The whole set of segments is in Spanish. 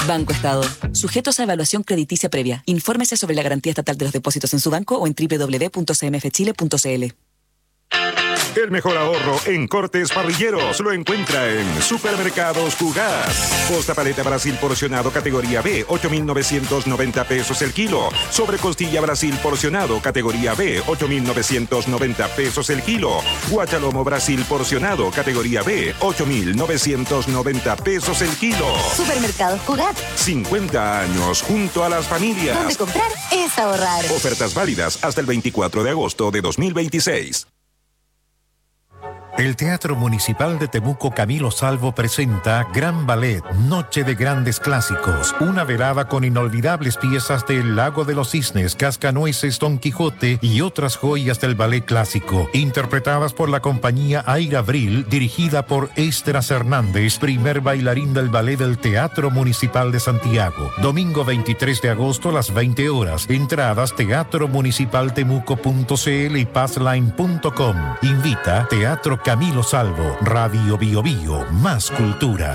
Banco Estado. Sujetos a evaluación crediticia previa. Infórmese sobre la garantía estatal de los depósitos en su banco o en www.cmfchile.cl. El mejor ahorro en cortes parrilleros lo encuentra en Supermercados Jugas. Posta paleta Brasil porcionado categoría B, 8.990 pesos el kilo. Sobre costilla Brasil porcionado categoría B, 8.990 pesos el kilo. Guachalomo Brasil porcionado categoría B, 8.990 pesos el kilo. Supermercados Jugas. 50 años junto a las familias. Donde comprar es ahorrar. Ofertas válidas hasta el 24 de agosto de 2026. El Teatro Municipal de Temuco Camilo Salvo presenta Gran Ballet, Noche de Grandes Clásicos, una velada con inolvidables piezas de El Lago de los Cisnes, Cascanueces, Don Quijote y otras joyas del ballet clásico, interpretadas por la compañía Aira Abril, dirigida por Estras Hernández, primer bailarín del ballet del Teatro Municipal de Santiago. Domingo 23 de agosto a las 20 horas. Entradas teatromunicipaltemuco.cl y passline.com. Invita Teatro Camilo Salvo, Radio Bio Bio, más cultura.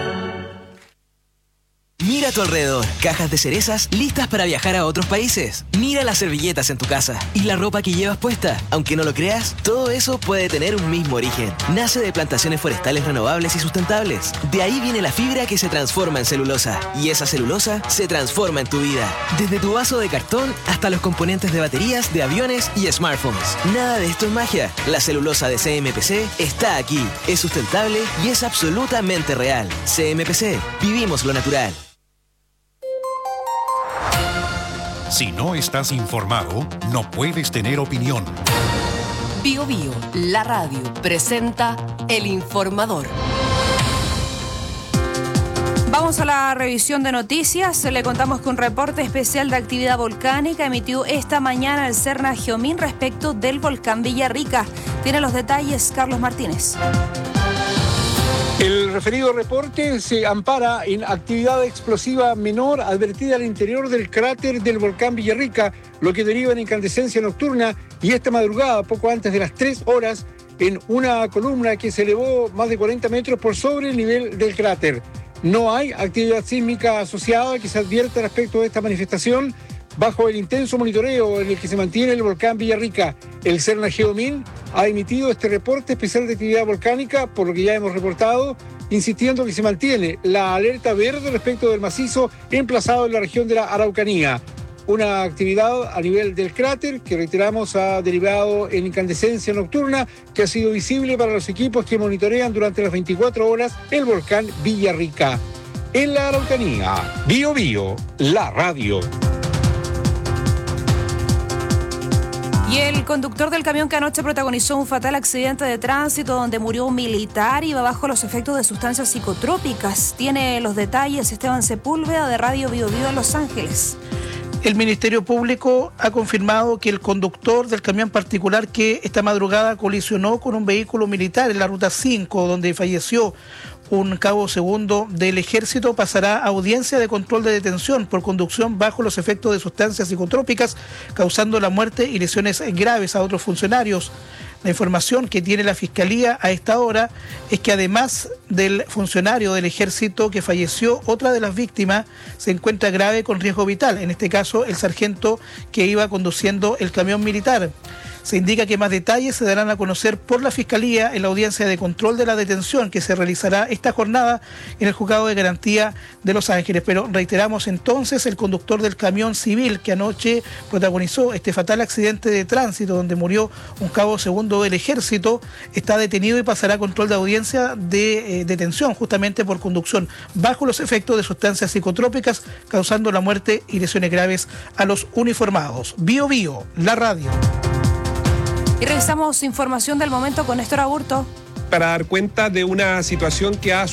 Mira a tu alrededor, cajas de cerezas listas para viajar a otros países. Mira las servilletas en tu casa y la ropa que llevas puesta. Aunque no lo creas, todo eso puede tener un mismo origen. Nace de plantaciones forestales renovables y sustentables. De ahí viene la fibra que se transforma en celulosa. Y esa celulosa se transforma en tu vida. Desde tu vaso de cartón hasta los componentes de baterías, de aviones y smartphones. Nada de esto es magia. La celulosa de CMPC está aquí. Es sustentable y es absolutamente real. CMPC, vivimos lo natural. Si no estás informado, no puedes tener opinión. Bio Bio, la radio, presenta El Informador. Vamos a la revisión de noticias. Le contamos que un reporte especial de actividad volcánica emitió esta mañana el Serna Geomín respecto del volcán Villarrica. Tiene los detalles Carlos Martínez. El referido reporte se ampara en actividad explosiva menor advertida al interior del cráter del volcán Villarrica, lo que deriva en incandescencia nocturna, y esta madrugada, poco antes de las 3 horas, en una columna que se elevó más de 40 metros por sobre el nivel del cráter. No hay actividad sísmica asociada que se advierta respecto de esta manifestación. Bajo el intenso monitoreo en el que se mantiene el volcán Villarrica, el Serna Geomín ha emitido este reporte especial de actividad volcánica, por lo que ya hemos reportado, insistiendo que se mantiene la alerta verde respecto del macizo emplazado en la región de la Araucanía. Una actividad a nivel del cráter que, reiteramos, ha derivado en incandescencia nocturna que ha sido visible para los equipos que monitorean durante las 24 horas el volcán Villarrica. En la Araucanía, Bio Bio, la radio. Y el conductor del camión que anoche protagonizó un fatal accidente de tránsito donde murió un militar iba bajo los efectos de sustancias psicotrópicas. Tiene los detalles Esteban Sepúlveda de Radio Bio Bio en Los Ángeles. El Ministerio Público ha confirmado que el conductor del camión particular que esta madrugada colisionó con un vehículo militar en la Ruta 5, donde falleció un cabo segundo del Ejército, pasará a audiencia de control de detención por conducción bajo los efectos de sustancias psicotrópicas, causando la muerte y lesiones graves a otros funcionarios. La información que tiene la Fiscalía a esta hora es que además del funcionario del Ejército que falleció, otra de las víctimas se encuentra grave con riesgo vital, en este caso el sargento que iba conduciendo el camión militar. Se indica que más detalles se darán a conocer por la Fiscalía en la audiencia de control de la detención que se realizará esta jornada en el Juzgado de Garantía de Los Ángeles. Pero reiteramos entonces, el conductor del camión civil que anoche protagonizó este fatal accidente de tránsito donde murió un cabo segundo del Ejército está detenido y pasará a control de audiencia de detención justamente por conducción bajo los efectos de sustancias psicotrópicas, causando la muerte y lesiones graves a los uniformados. Bio Bio, la radio. Y revisamos información del momento con Néstor Aburto. Para dar cuenta de una situación que ha